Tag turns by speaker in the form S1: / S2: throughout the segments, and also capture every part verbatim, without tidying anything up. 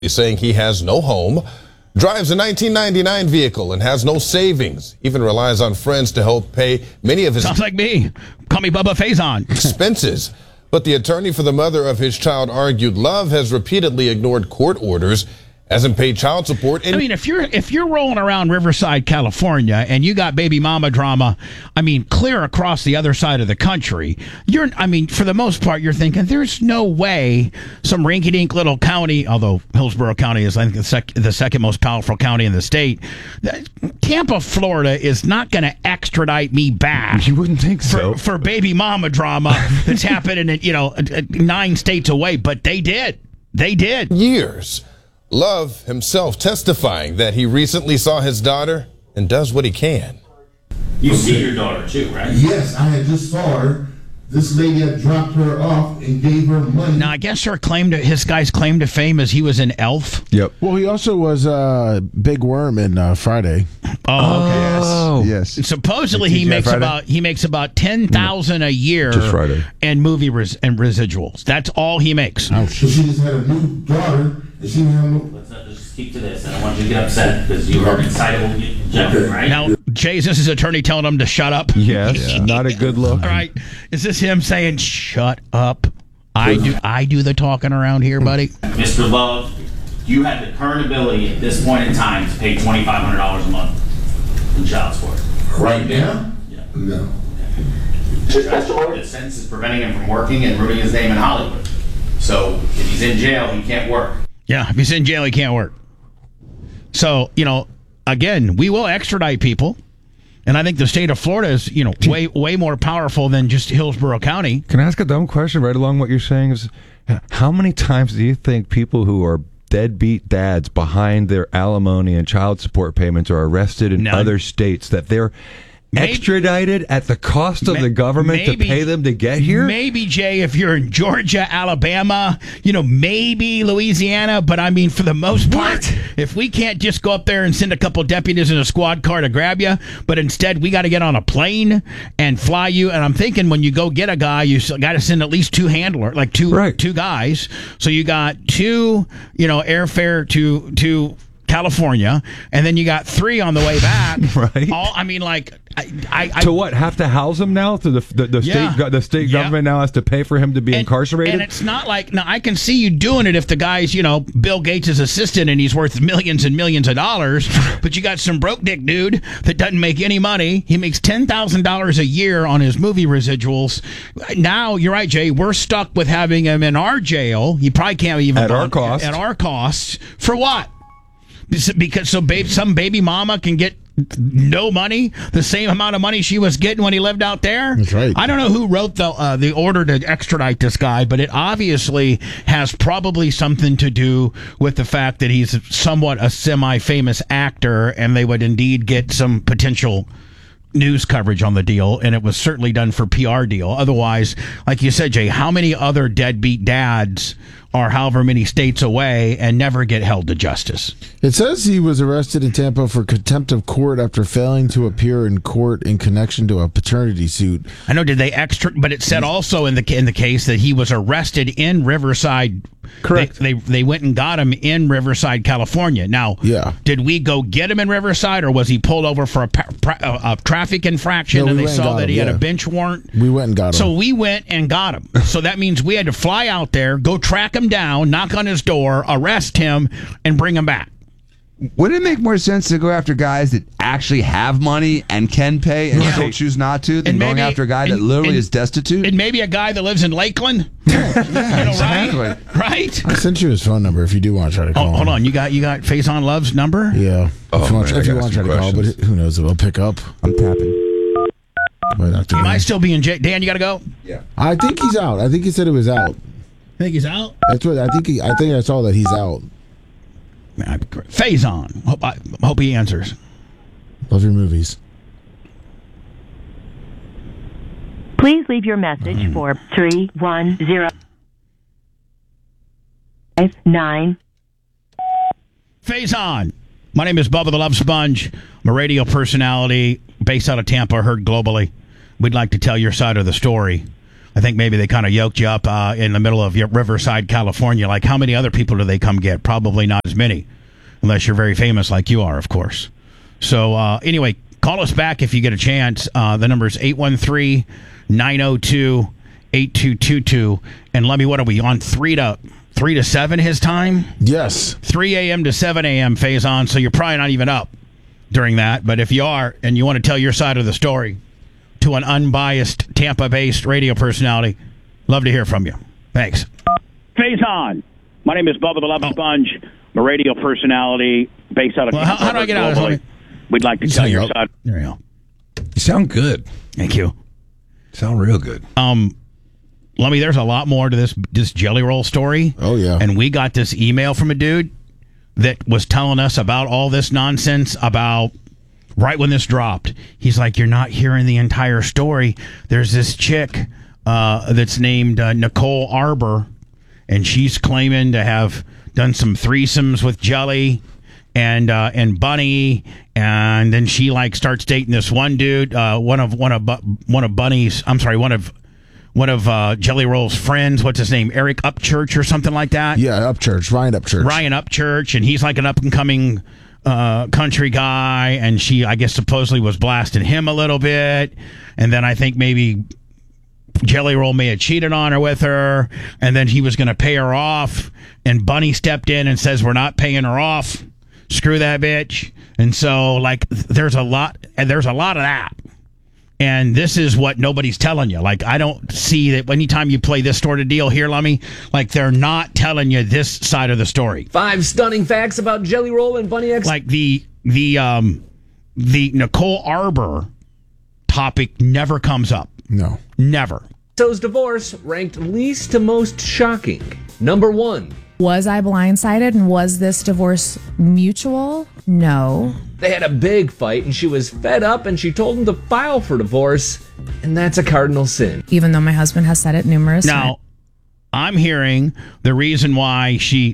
S1: He's saying he has no home, drives a nineteen ninety-nine vehicle, and has no savings. Even relies on friends to help pay many of his
S2: Sounds like me. Call me Bubba Faison.
S1: expenses. But the attorney for the mother of his child argued Love has repeatedly ignored court orders, hasn't paid child support. And
S2: I mean, if you're if you're rolling around Riverside, California, and you got baby mama drama, I mean, clear across the other side of the country, you're, I mean, for the most part, you're thinking there's no way some rinky-dink little county, although Hillsborough County is, I think, the, sec- the second most powerful county in the state, that Tampa, Florida, is not going to extradite me back.
S3: You wouldn't think so.
S2: For, for baby mama drama that's happening in, you know, nine states away, but they did. They did.
S1: years. Love himself testifying that he recently saw his daughter and does what he can.
S4: You see your daughter too, right?
S5: Yes, I had just saw her. This lady had dropped her off and gave her money.
S2: Now, I guess her claim to his guy's claim to fame is he was an elf.
S3: Yep.
S6: Well, he also was uh, Big Worm in uh, Friday.
S2: Oh, okay.
S3: Oh,
S6: Yes.
S2: Supposedly
S3: Like
S2: he
S3: T G I
S2: makes
S3: Friday?
S2: about he makes about ten thousand a year
S3: Just Friday.
S2: and movie res- and residuals. That's all he makes.
S5: So she just had a new daughter, and she didn't have no.
S4: Let's not just keep to this. I don't want you to get upset because you are an excitable gentleman, right?
S2: Now, Jay, is this his attorney telling him to shut up?
S3: Yes. Not a good look.
S2: All right. Is this him saying shut up? I do I do the talking around here, buddy.
S4: Mister Love, you have the current ability at this point in time to pay twenty-five hundred dollars a month in child support.
S5: Right now?
S4: Yeah.
S5: No.
S4: The sentence is preventing him from working and ruining his name in Hollywood. So if he's in jail, he can't work.
S2: Yeah, if he's in jail, he can't work. So, you know, again, we will extradite people. And I think the state of Florida is, you know, way way more powerful than just Hillsborough County.
S3: Can I ask a dumb question right along what you're saying? Is how many times do you think people who are deadbeat dads behind their alimony and child support payments are arrested in
S2: None.
S3: other states that they're
S2: Maybe-
S3: extradited at the cost of
S2: May-
S3: the government
S2: maybe-
S3: to pay them to get here?
S2: Maybe, Jay, if you're in Georgia, Alabama, you know, maybe Louisiana, but I mean, for the most part, if we can't just go up there and send a couple deputies in a squad car to grab you, but instead we got to get on a plane and fly you, and I'm thinking when you go get a guy, you got to send at least two handler, like two
S3: Right.
S2: two guys, so you got two, you know, airfare to to California, and then you got three on the way back.
S3: Right.
S2: All, I mean, like, I, I, I
S3: To what? Have to house him now? To the the, the
S2: Yeah.
S3: state go- the state
S2: Yeah.
S3: government now has to pay for him to be
S2: And-
S3: incarcerated?
S2: And it's not like, now I can see you doing it if the guy's, you know, Bill Gates' assistant and he's worth millions and millions of dollars, but you got some broke dick dude that doesn't make any money. He makes ten thousand dollars a year on his movie residuals. Now, you're right, Jay, we're stuck with having him in our jail. He probably can't even...
S3: At our cost.
S2: At our cost. For what? Because so babe, some baby mama can get no money, the same amount of money she was getting when he lived out there.
S6: That's right.
S2: I don't know who wrote the uh, the order to extradite this guy, but it obviously has probably something to do with the fact that he's somewhat a semi-famous actor, and they would indeed get some potential news coverage on the deal, and it was certainly done for P R deal. Otherwise, like you said, Jay, how many other deadbeat dads are however many states away and never get held to justice?
S6: It says he was arrested in Tampa for contempt of court after failing to appear in court in connection to a paternity suit.
S2: I know, did they extra? But it said also in the in the case that he was arrested in Riverside.
S3: Correct.
S2: They, they they went and got him in Riverside, California. Now,
S6: Yeah.
S2: did we go get him in Riverside, or was he pulled over for a, pa- pra- a, a traffic infraction,
S6: No,
S2: and
S6: we
S2: they
S6: went and
S2: saw
S6: got
S2: that
S6: him,
S2: he had
S6: yeah.
S2: a bench warrant?
S6: We went and got him.
S2: So we went and got him. So that means we had to fly out there, go track him down, knock on his door, arrest him, and bring him back.
S7: Wouldn't it make more sense to go after guys that actually have money and can pay and
S2: Yeah.
S7: still choose not to than
S2: And
S7: going
S2: maybe-
S7: after a guy that
S2: and-
S7: literally
S2: and-
S7: is destitute?
S2: And maybe a guy that lives in Lakeland. you know,
S7: exactly.
S2: right? Right?
S6: I sent you his phone number if you do want to try to call
S2: Oh,
S6: him.
S2: hold on, you got you got Faison Love's number?
S6: Yeah.
S3: Oh,
S6: if you want,
S3: man, I
S6: if you
S3: got
S6: want to
S3: some
S6: try to call, but
S3: questions.
S6: who knows if he'll pick up.
S7: I'm tapping.
S6: Might have to
S2: He
S6: go.
S2: might still be in jail. Dan, you got to go.
S6: I think he's out. I think he said it was out.
S2: Think he's out.
S6: That's what I think. He, I think I saw that he's out.
S2: Faison. Hope, I hope he answers.
S6: Love your movies.
S8: Please leave your message for three one zero five nine.
S2: Faison. My name is Bubba the Love Sponge. I'm a radio personality based out of Tampa, heard globally. We'd like to tell your side of the story. I think maybe they kind of yoked you up uh, in the middle of Riverside, California. Like, how many other people do they come get? Probably not as many, unless you're very famous like you are, of course. So, uh, anyway, call us back if you get a chance. Uh, the number is eight one three, nine oh two, eight two two two. And let me, what are we, on three to three to seven his time?
S6: Yes.
S2: three a.m. to seven a.m. phase on, so you're probably not even up during that. But if you are, and you want to tell your side of the story to an unbiased Tampa-based radio personality, love to hear from you. Thanks.
S9: Phase on. My name is Bubba the Love
S2: Oh.
S9: Sponge. I'm a radio personality based out of
S2: Well, how, how do I get out of this?
S9: We'd like to tell your side.
S2: There you go.
S3: You sound good.
S2: Thank you.
S3: Sound real good.
S2: Um, Lummy, there's a lot more to this this Jelly Roll story.
S6: Oh, yeah.
S2: And we got this email from a dude that was telling us about all this nonsense about right when this dropped. He's like, you're not hearing the entire story. There's this chick uh, that's named uh, Nicole Arbor, and she's claiming to have done some threesomes with Jelly and uh, and Bunny, and then she like starts dating this one dude, uh, one of one of Bu- one of Bunny's. I'm sorry, one of one of uh, Jelly Roll's friends. What's his name? Eric Upchurch or something like that.
S6: Yeah, Upchurch, Ryan Upchurch.
S2: Ryan Upchurch, and he's like an up and coming uh, country guy, and she, I guess, supposedly was blasting him a little bit, and then I think maybe Jelly Roll may have cheated on her with her, and then he was going to pay her off, and Bunny stepped in and says, we're not paying her off. Screw that bitch. And so, like, there's a lot, and there's a lot of that. And this is what nobody's telling you. Like, I don't see that anytime you play this sort of deal here, Lummy, like, they're not telling you this side of the story.
S10: Five stunning facts about Jelly Roll and Bunny X.
S2: Like, the, the, um, the Nicole Arbor topic never comes up.
S6: No.
S2: Never.
S10: So's divorce ranked least to most shocking. Number one.
S11: Was I blindsided, and was this divorce mutual? No.
S10: They had a big fight, and she was fed up, and she told him to file for divorce, and that's a cardinal sin.
S11: Even though my husband has said it numerous times.
S2: Now, I'm hearing the reason why she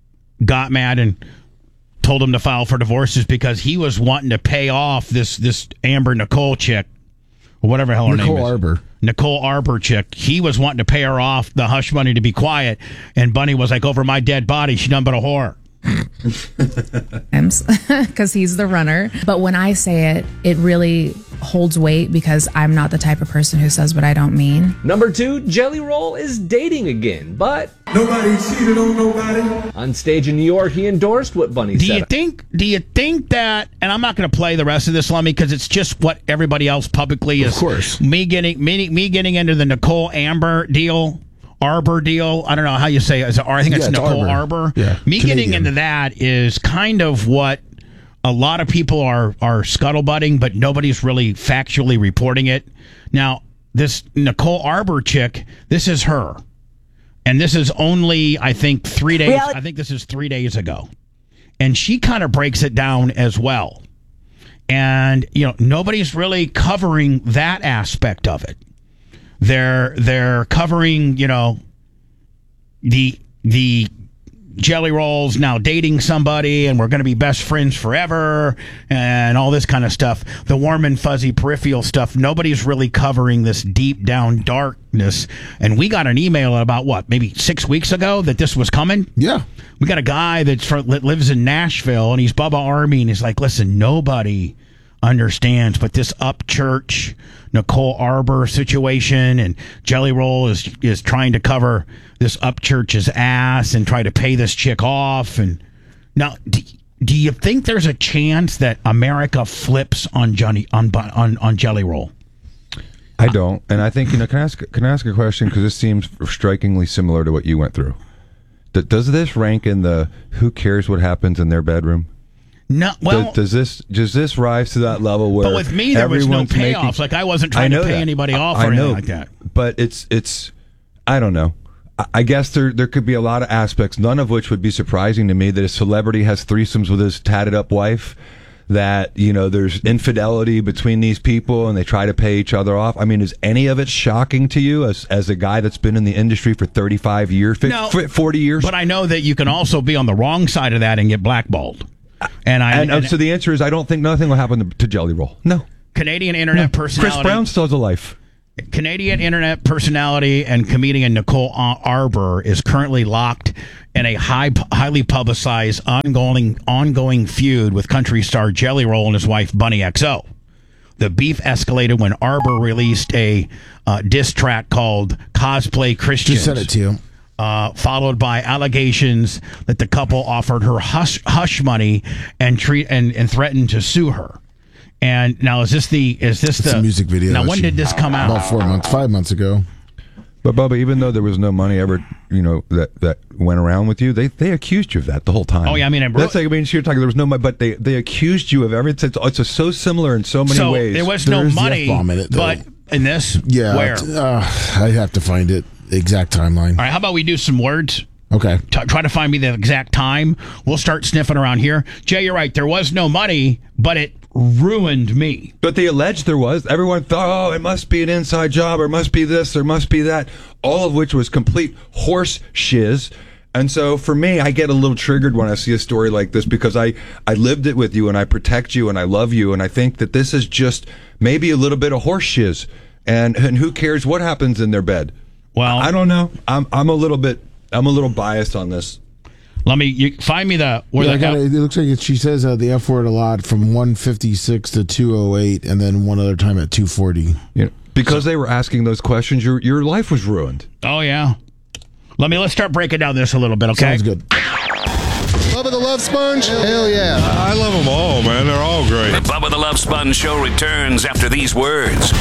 S2: got mad and told him to file for divorce is because he was wanting to pay off this this Amber Nicole chick, or whatever the hell her
S6: Nicole
S2: name is.
S6: Arbor.
S2: Nicole Arbor chick. He was wanting to pay her off the hush money to be quiet, and Bunny was like, over my dead body, she done but a whore.
S11: Because he's the runner. But when I say it, it really holds weight because I'm not the type of person who says what I don't mean.
S10: Number two, Jelly Roll is dating again, but
S5: Nobody cheated on nobody.
S10: on stage in New York, he endorsed what Bunny
S2: Do
S10: said.
S2: you think? Do you think that? And I'm not going to play the rest of this, Lummy, because it's just what everybody else publicly is.
S6: Of course.
S2: Me getting me, me getting into the Nicole Amber deal, Arbor deal. I don't know how you say it. Is it, I think it's
S6: Yeah, it's
S2: Nicole
S6: Arbor.
S2: Arbor.
S6: Yeah,
S2: Me
S6: Canadian.
S2: getting into that is kind of what a lot of people are are scuttlebutting, but nobody's really factually reporting it. Now, this Nicole Arbor chick, this is her. And this is only, I think, three days.
S12: Reality-
S2: I think this is three days ago. And she kind of breaks it down as well. And, you know, nobody's really covering that aspect of it. They're they're covering, you know, the the Jelly Rolls now dating somebody and we're going to be best friends forever and all this kind of stuff. The warm and fuzzy peripheral stuff. Nobody's really covering this deep down darkness. And we got an email about what, maybe six weeks ago that this was coming?
S6: Yeah.
S2: We got a guy that's for, that lives in Nashville and he's Bubba Army and he's like, listen, nobody understands, but this Upchurch Nicole Arbor situation and Jelly Roll is is trying to cover this Upchurch's ass and try to pay this chick off. And now, do, do you think there's a chance that America flips on Johnny on on on Jelly Roll?
S3: I don't, and I think you know. Can I ask? Can I ask a question? Because this seems strikingly similar to what you went through. D- does this rank in the who cares what happens in their bedroom?
S2: No. Well,
S3: does, does this does this rise to that level where?
S2: But with me, there was no
S3: everyone's
S2: payoffs.
S3: making-
S2: Like I wasn't trying
S3: I know
S2: to pay
S3: that.
S2: anybody off
S3: I
S2: or anything
S3: know,
S2: like that.
S3: But it's it's. I don't know. I- I guess there there could be a lot of aspects, none of which would be surprising to me. That a celebrity has threesomes with his tatted up wife. That, you know, there's infidelity between these people and they try to pay each other off. I mean, is any of it shocking to you as as a guy that's been in the industry for thirty-five years,
S2: No,
S3: forty years?
S2: But I know that you can also be on the wrong side of that and get blackballed. And I
S3: And, uh,
S2: and
S3: so the answer is I don't think nothing will happen to, to Jelly Roll. No.
S2: Canadian internet
S3: No.
S2: personality.
S3: Chris Brown still has a life.
S2: Canadian internet personality and comedian Nicole Arbor is currently locked in a high, highly publicized ongoing ongoing feud with country star Jelly Roll and his wife Bunny X O. The beef escalated when Arbor released a uh, diss track called Cosplay Christians.
S6: Just sent it to you.
S2: Uh, followed by allegations that the couple offered her hush, hush money and treat and, and threatened to sue her. And now, is this the is this
S6: It's
S2: the
S6: a music video?
S2: Now,
S6: that
S2: when
S6: she-
S2: did this come out?
S6: About four months, five months ago.
S3: But Bubba, even though there was no money ever, you know, that, that went around with you, they they accused you of that the whole time.
S2: Oh, yeah, I mean, it
S3: that's like I mean, you're talking. There was no money, but they they accused you of everything. It's, it's so similar in so many
S2: so
S3: ways.
S2: there was
S6: There
S2: no
S6: is the
S2: money,
S6: F-bomb in it, though.
S2: but in this,
S6: Yeah.
S2: where?
S6: t- Uh, I have to find it. Exact timeline.
S2: All right, how about we do some words?
S6: Okay.
S2: T- try to find me the exact time. We'll start sniffing around here. Jay, you're right. There was no money, but it ruined me.
S3: But they alleged there was. Everyone thought, oh, it must be an inside job, or it must be this, or must be that. All of which was complete horse shiz. And so for me, I get a little triggered when I see a story like this because I, I lived it with you and I protect you and I love you. And I think that this is just maybe a little bit of horse shiz. And, and who cares what happens in their bed?
S2: Well,
S3: I don't know. I'm, I'm a little bit, I'm a little biased on this.
S2: Let me you, find me the where
S6: Yeah, I
S2: the
S6: got it. It looks like it, she says uh, the F word a lot from one fifty-six to two oh eight, and then one other time at two forty.
S3: You know, because they were asking those questions, your your life was ruined.
S2: Oh yeah. Let me let's start breaking down this a little bit. Okay.
S6: Sounds good.
S12: Bubba the Love Sponge? Hell yeah.
S13: I love them all, man. They're all great.
S14: The Bubba the Love Sponge Show returns after these words.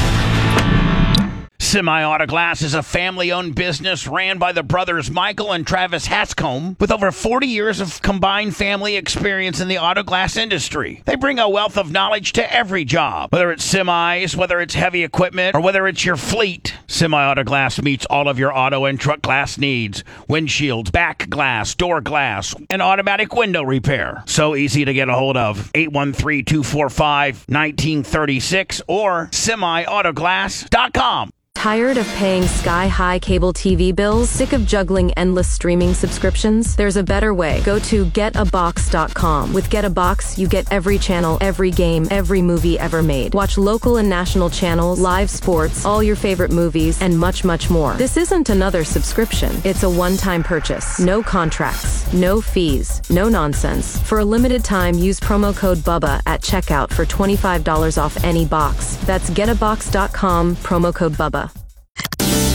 S2: Semi-Auto Glass is a family-owned business ran by the brothers Michael and Travis Hatscombe with over forty years of combined family experience in the auto glass industry. They bring a wealth of knowledge to every job, whether it's semis, whether it's heavy equipment, or whether it's your fleet. Semi-Auto Glass meets all of your auto and truck glass needs: windshields, back glass, door glass, and automatic window repair. So easy to get a hold of. eight one three, two four five, one nine three six or semi auto glass dot com.
S15: Tired of paying sky-high cable T V bills? Sick of juggling endless streaming subscriptions? There's a better way. Go to get a box dot com. With Get a Box, you get every channel, every game, every movie ever made. Watch local and national channels, live sports, all your favorite movies, and much, much more. This isn't another subscription. It's a one-time purchase. No contracts, no fees, no nonsense. For a limited time, use promo code BUBBA at checkout for twenty-five dollars off any box. That's get a box dot com, promo code BUBBA.